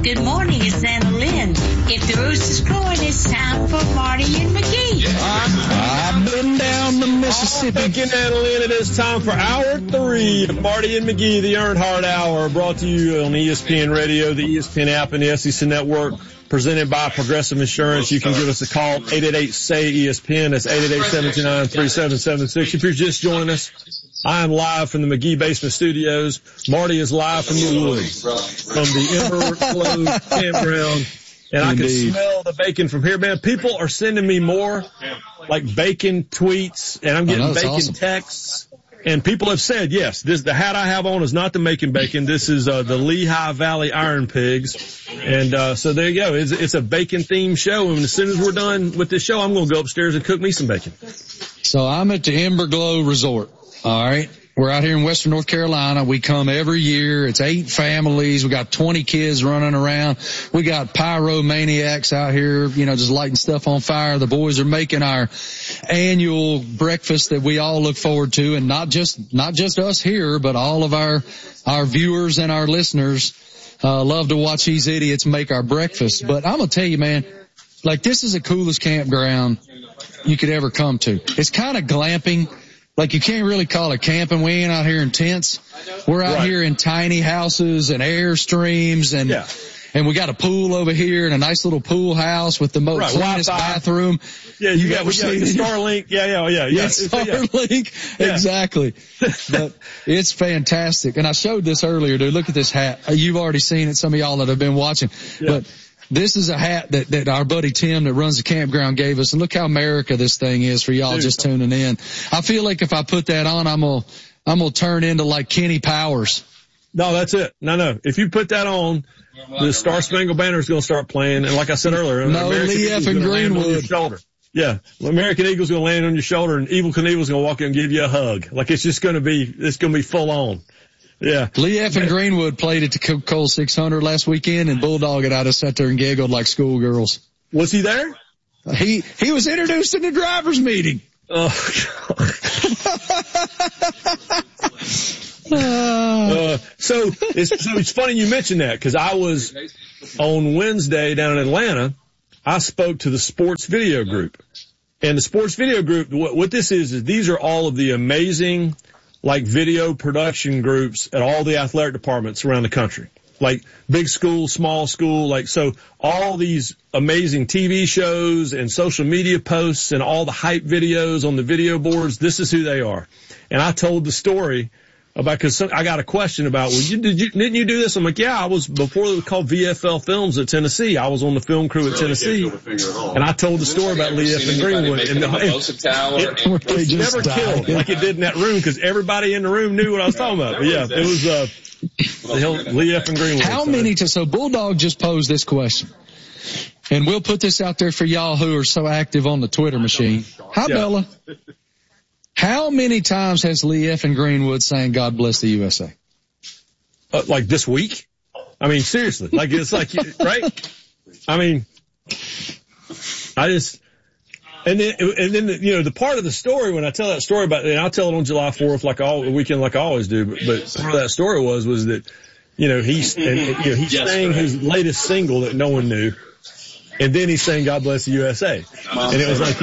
Good morning, it's Anna Lynn. If the rooster's crowing, it's time for Marty and McGee. I've been down the Mississippi. Thank you, Anna Lynn. It is time for Hour 3 of Marty and McGee, the Earnhardt Hour, brought to you on ESPN Radio, the ESPN app, and the SEC Network, presented by Progressive Insurance. You can give us a call, 888-SAY-ESPN. That's 888-729-3776. If you're just joining us, I am live from the McGee Basement Studios. Marty is live from the woods, from the Ember Glow Campground. And I can smell the bacon from here, man. People are sending me more, like, bacon tweets, and I'm getting bacon texts. And people have said, yes, the hat I have on is not the Macon Bacon. This is the Lehigh Valley Iron Pigs. And so there you go. It's a bacon-themed show. And as soon as we're done with this show, I'm going to go upstairs and cook me some bacon. So I'm at the Ember Glow Resort. All right. We're out here in Western North Carolina. We come every year. It's 8 families. We got 20 kids running around. We got pyromaniacs out here, just lighting stuff on fire. The boys are making our annual breakfast that we all look forward to, and not just us here, but all of our viewers and our listeners love to watch these idiots make our breakfast. But I'm gonna tell you, man, like, this is the coolest campground you could ever come to. It's kind of glamping. Like, you can't really call it camping. We ain't out here in tents. We're out here in tiny houses and Airstreams, and we got a pool over here and a nice little pool house with the most cleanest bathroom. Yeah, we got Starlink. Yeah. Starlink. Yeah. Exactly. But it's fantastic. And I showed this earlier, dude. Look at this hat. You've already seen it, some of y'all that have been watching. Yeah. But this is a hat that our buddy Tim that runs the campground gave us, and look how America this thing is for y'all just tuning in. I feel like if I put that on, I'm gonna turn into like Kenny Powers. No, that's it. No. If you put that on, the Star Spangled Banner is gonna start playing, and like I said earlier, Lee F. and Greenwood. Yeah, American Eagle's gonna land on your shoulder, and Evel Knievel's gonna walk in and give you a hug. Like, it's gonna be full on. Yeah. Lee F. and Greenwood played at the Coca-Cola 600 last weekend, and Bulldog and I just sat there and giggled like schoolgirls. Was he there? He was introduced in the driver's meeting. Oh, so it's funny you mentioned that, because I was on Wednesday down in Atlanta. I spoke to the sports video group, and the sports video group, what this is these are all of the amazing, like, video production groups at all the athletic departments around the country. Like, big school, small school, like, so all these amazing TV shows and social media posts and all the hype videos on the video boards, this is who they are. And I told the story about, cause I got a question about, didn't you do this? I'm like, yeah, I was, before it was called VFL Films at Tennessee, I was on the film crew at Tennessee, and I told the story about Lee F. and Greenwood, and it never killed like it did in that room, cause everybody in the room knew what I was talking about. But yeah, it was, Lee F. and Greenwood. How many so Bulldog just posed this question, and we'll put this out there for y'all who are so active on the Twitter machine. Hi, Bella. How many times has Lee F. and Greenwood sang God Bless the USA? Like this week? I mean, seriously. Like, it's like, right? I mean, and then, the part of the story, when I tell that story about, and I'll tell it on July 4th, like all weekend, like I always do, but part of that story was that, he sang his latest single that no one knew. And then he sang God Bless the USA. And it was like,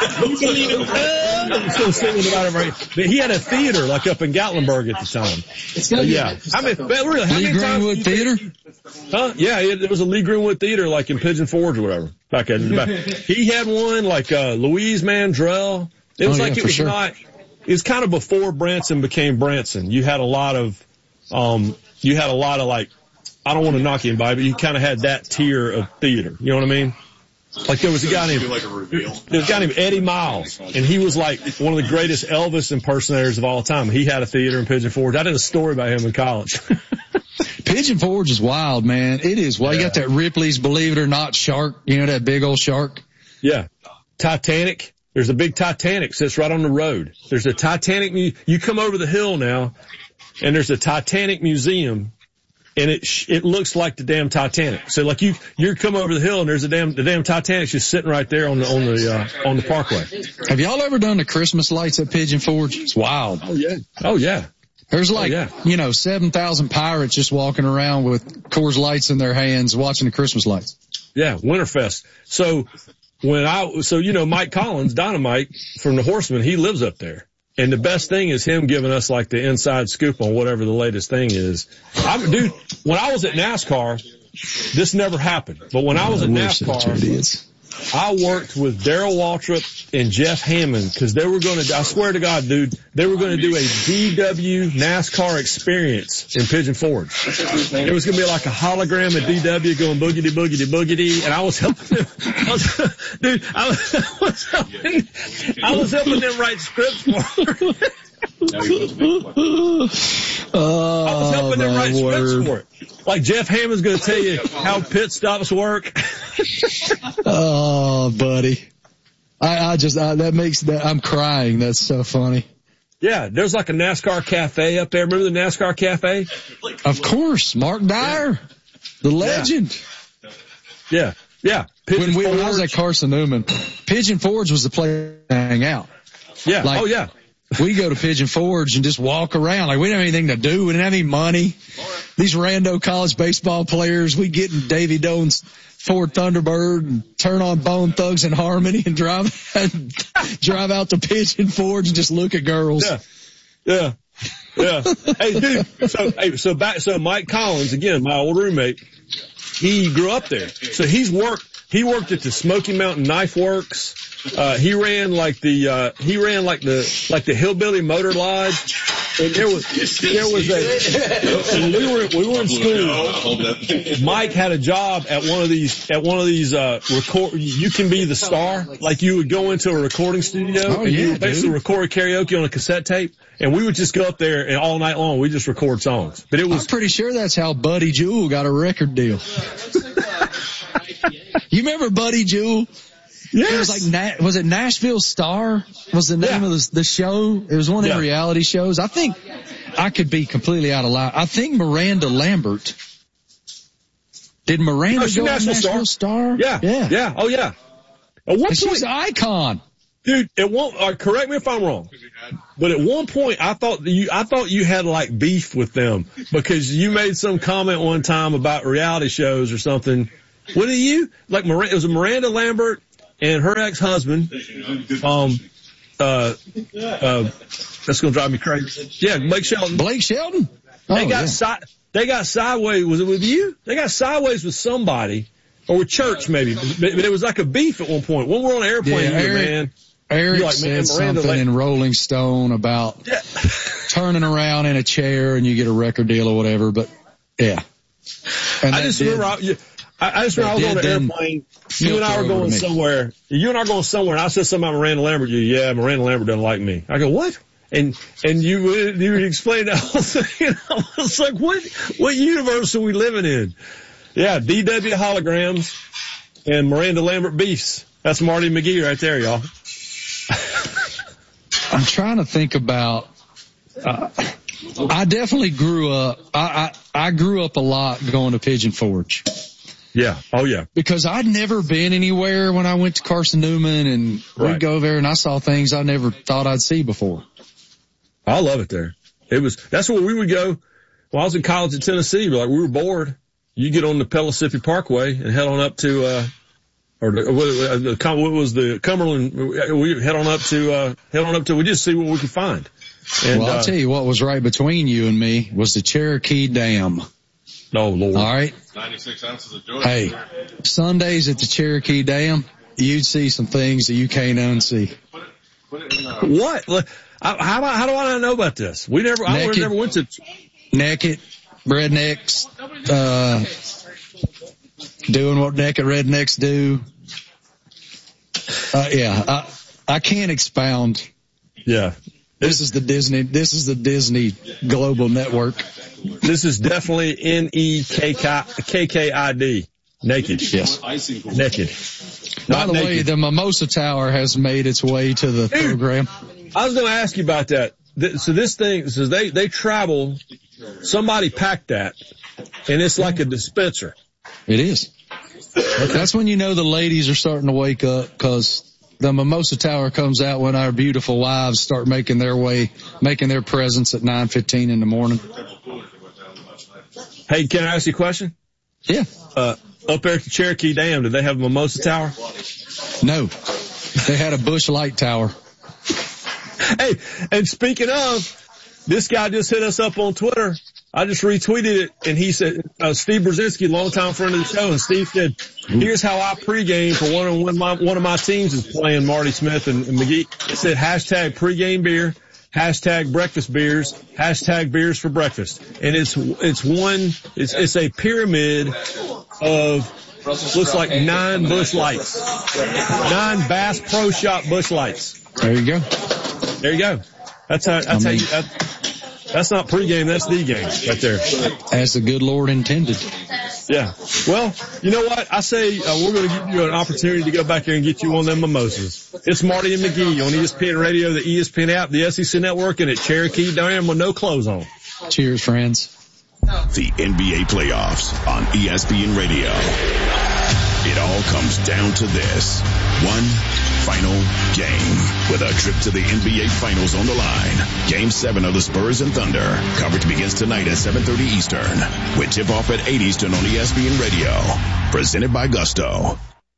still singing about it, right? But he had a theater, like, up in Gatlinburg at the time. Yeah. How many Greenwood Theater? Huh? Yeah, there was a Lee Greenwood Theater, like, in Pigeon Forge or whatever, back in the back. He had one, like, Louise Mandrell. It was it was kind of before Branson became Branson. You had a lot of, like, I don't want to knock anybody, but you kind of had that tier of theater. You know what I mean? Like, there was a guy named Eddie Miles, and he was like one of the greatest Elvis impersonators of all time. He had a theater in Pigeon Forge. I did a story about him in college. Pigeon Forge is wild, man. It is. Well, you got that Ripley's Believe It or Not shark, that big old shark. Yeah. Titanic. There's a big Titanic sits right on the road. There's a Titanic. You come over the hill now, and there's a Titanic museum. And it looks like the damn Titanic. So, like, you come over the hill and there's the damn Titanic's just sitting right there on the parkway. Have y'all ever done the Christmas lights at Pigeon Forge? It's wild. Oh yeah. There's 7,000 pirates just walking around with Coors Lights in their hands watching the Christmas lights. Yeah, Winterfest. So Mike Collins, Dynamite from the Horsemen, he lives up there. And the best thing is him giving us like the inside scoop on whatever the latest thing is. Dude, when I was at NASCAR, this never happened. But when I was at NASCAR, I worked with Darrell Waltrip and Jeff Hammond because they were going to, I swear to God, dude, they were going to do a DW NASCAR experience in Pigeon Forge. It was going to be like a hologram of DW going boogity, boogity, boogity. And I was helping them. I was helping them write scripts for them. I was helping them write scripts for it. Like Jeff Hammond's going to tell you how pit stops work. Oh, buddy. I'm crying. That's so funny. Yeah, there's like a NASCAR cafe up there. Remember the NASCAR cafe? Of course. Mark Dyer, the legend. Yeah. When I was at Carson Newman, Pigeon Forge was the place to hang out. Yeah. We go to Pigeon Forge and just walk around. Like, we didn't have anything to do. We didn't have any money. These rando college baseball players, we get in Davy Doan's Ford Thunderbird and turn on Bone Thugs and Harmony and drive out to Pigeon Forge and just look at girls. Yeah. Hey, dude. So Mike Collins, again, my old roommate, he grew up there. So he worked at the Smoky Mountain Knife Works. He ran like the Hillbilly Motor Lodge. And we were in school. Mike had a job at one of these you can be the star. Like you would go into a recording studio and you would basically record karaoke on a cassette tape. And we would just go up there and all night long we just record songs. But I'm pretty sure that's how Buddy Jewell got a record deal. You remember Buddy Jewell? Yes. It was like, was it Nashville Star? Was the name of the show? It was one of the reality shows. I think, I could be completely out of line. I think Miranda Lambert. Did Miranda go on Nashville Star? Yeah. Oh yeah. At one point, she's an icon. Dude, correct me if I'm wrong, but at one point I thought you had like beef with them because you made some comment one time about reality shows or something. What are you? Like it was Miranda Lambert and her ex-husband, that's gonna drive me crazy. Yeah, Blake Shelton. Oh, they got sideways. Was it with you? They got sideways with somebody, or with church maybe. But it was like a beef at one point. When we're on an airplane, Eric said something in Rolling Stone about turning around in a chair and you get a record deal or whatever. But yeah, and I just remember I was on an airplane. You and I were going somewhere. You and I were going somewhere, and I said something about Miranda Lambert. Yeah, Miranda Lambert doesn't like me. I go, what? And you explained that whole thing. I was like, what universe are we living in? Yeah, DW holograms and Miranda Lambert beefs. That's Marty McGee right there, y'all. I'm trying to think about. I definitely grew up. I grew up a lot going to Pigeon Forge. Yeah. Oh, yeah. Because I'd never been anywhere when I went to Carson Newman, and we'd go there and I saw things I never thought I'd see before. I love it there. That's where we would go. When I was in college in Tennessee, we were bored. You get on the Pellissippi Parkway and head on up to, what was the Cumberland? We head on up to, we just see what we could find. And, I'll tell you what was right between you and me was the Cherokee Dam. Oh, Lord. All right. 96 ounces of joy. Hey, Sundays at the Cherokee Dam, you'd see some things that you can't unsee. What? How do I not know about this? I never went to. Naked rednecks, doing what naked rednecks do. I can't expound. Yeah. This is the Disney Global Network. This is definitely NEKKID. Naked. Yes. Naked. By the way, the Mimosa Tower has made its way to the program. I was going to ask you about that. So this thing, they travel, somebody packed that, and it's like a dispenser. It is. That's when you know the ladies are starting to wake up, because The Mimosa Tower comes out when our beautiful wives start making their presence at 9:15 in the morning. Hey, can I ask you a question? Yeah. Up there at the Cherokee Dam, did they have a Mimosa Tower? No. They had a Busch Light Tower. Hey, and speaking of, this guy just hit us up on Twitter. I just retweeted it, and he said, Steve Brzezinski, longtime friend of the show, and Steve said, here's how I pregame for one of my teams is playing Marty Smith and McGee. It said hashtag pregame beer, hashtag breakfast beers, hashtag beers for breakfast. And it's a pyramid of, looks like 9 Busch Lights, 9 Bass Pro Shop Busch Lights. There you go. There you go. That's not pregame, that's the game right there. As the good Lord intended. Yeah. Well, you know what? I say we're going to give you an opportunity to go back there and get you one of them mimosas. It's Marty and McGee on ESPN Radio, the ESPN app, the SEC Network, and at Cherokee Dam with no clothes on. Cheers, friends. The NBA playoffs on ESPN Radio. It all comes down to this. One final game with a trip to the NBA Finals on the line. Game 7 of the Spurs and Thunder. Coverage begins tonight at 7:30 Eastern with tip-off at 8 Eastern on ESPN Radio. Presented by Gusto.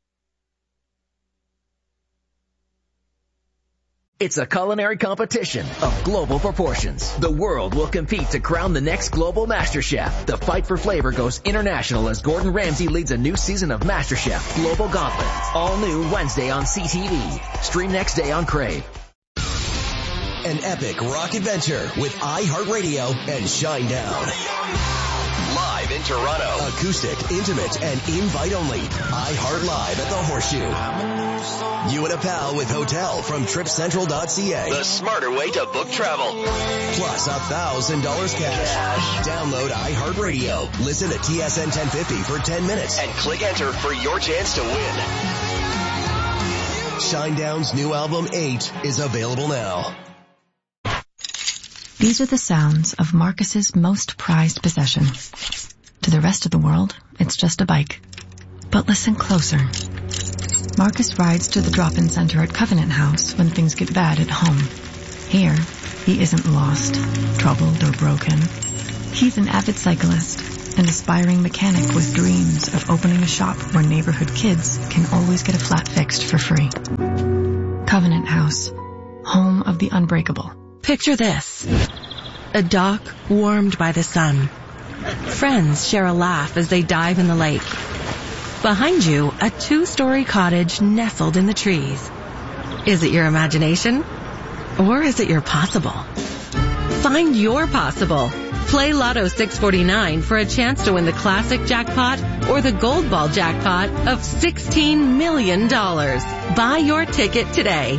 It's a culinary competition of global proportions. The world will compete to crown the next global MasterChef. The fight for flavor goes international as Gordon Ramsay leads a new season of MasterChef Global Gauntlet. All new Wednesday on CTV. Stream next day on Crave. An epic rock adventure with iHeartRadio and Shinedown. Live in Toronto. Acoustic, intimate, and invite only. iHeart Live at the Horseshoe. You and a pal with hotel from TripCentral.ca. The smarter way to book travel. Plus $1,000 cash. Download iHeartRadio. Listen to TSN 1050 for 10 minutes. And click enter for your chance to win. Shinedown's new album 8 is available now. These are the sounds of Marcus's most prized possession. To the rest of the world, it's just a bike. But listen closer. Marcus rides to the drop-in center at Covenant House when things get bad at home. Here, he isn't lost, troubled, or broken. He's an avid cyclist, an aspiring mechanic with dreams of opening a shop where neighborhood kids can always get a flat fixed for free. Covenant House, home of the unbreakable. Picture this. A dock warmed by the sun. Friends share a laugh as they dive in the lake. Behind you, a 2-story cottage nestled in the trees. Is it your imagination? Or is it your possible? Find your possible. Play Lotto 649 for a chance to win the classic jackpot or the gold ball jackpot of $16 million. Buy your ticket today.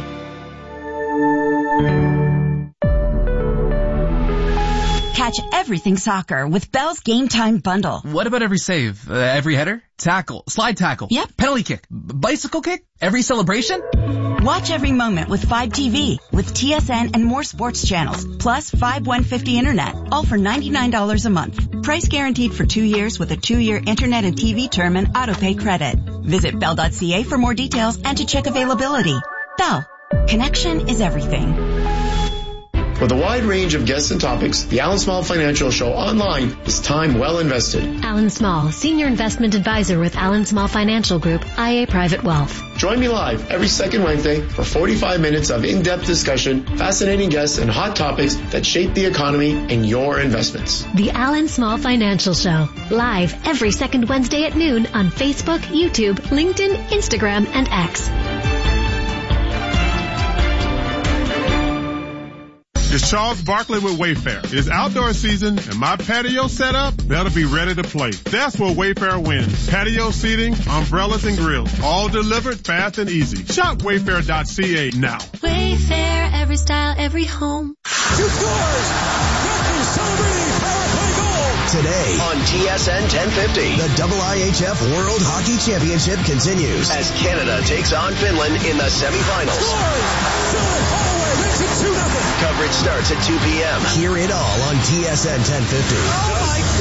Catch everything soccer with Bell's Game Time Bundle. What about every save? Every header? Tackle? Slide tackle? Yep. Penalty kick? Bicycle kick? Every celebration? Watch every moment with 5TV, with TSN and more sports channels, plus 5150 internet, all for $99 a month. Price guaranteed for 2 years with a 2-year internet and TV term and autopay credit. Visit Bell.ca for more details and to check availability. Bell. Connection is everything. With a wide range of guests and topics, the Alan Small Financial Show online is time well invested. Alan Small, Senior Investment Advisor with Alan Small Financial Group, IA Private Wealth. Join me live every second Wednesday for 45 minutes of in-depth discussion, fascinating guests, and hot topics that shape the economy and your investments. The Alan Small Financial Show, live every second Wednesday at noon on Facebook, YouTube, LinkedIn, Instagram, and X. It's Charles Barkley with Wayfair. It is outdoor season, and my patio setup better be ready to play. That's where Wayfair wins. Patio seating, umbrellas, and grills, all delivered fast and easy. Shop Wayfair.ca now. Wayfair, every style, every home. 2 scores! Yankees celebrating power play goal! Today on TSN 1050, the IIHF World Hockey Championship continues as Canada takes on Finland in the semifinals. Coverage starts at 2 p.m. Hear it all on TSN 1050. Oh my